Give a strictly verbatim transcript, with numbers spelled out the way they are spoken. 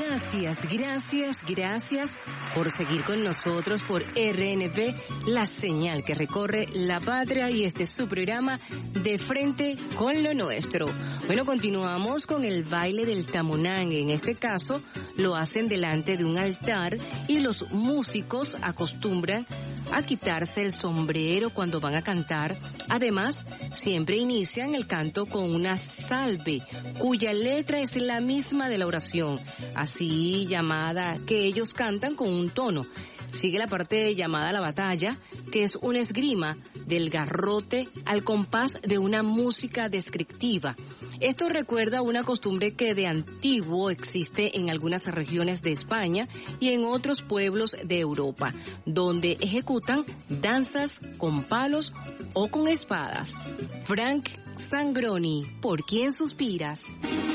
Gracias, gracias, gracias por seguir con nosotros por R N P, la señal que recorre la patria, y este es su programa De Frente con lo Nuestro. Bueno, continuamos con el baile del tamunangue. En este caso lo hacen delante de un altar y los músicos acostumbran a quitarse el sombrero cuando van a cantar. Además, siempre inician el canto con una salve, cuya letra es la misma de la oración, así llamada, que ellos cantan con un tono. Sigue la parte llamada la batalla, que es una esgrima del garrote al compás de una música descriptiva. Esto recuerda una costumbre que de antiguo existe en algunas regiones de España y en otros pueblos de Europa, donde ejecutan danzas con palos o con espadas. Frank Sangroni, ¿por quién suspiras?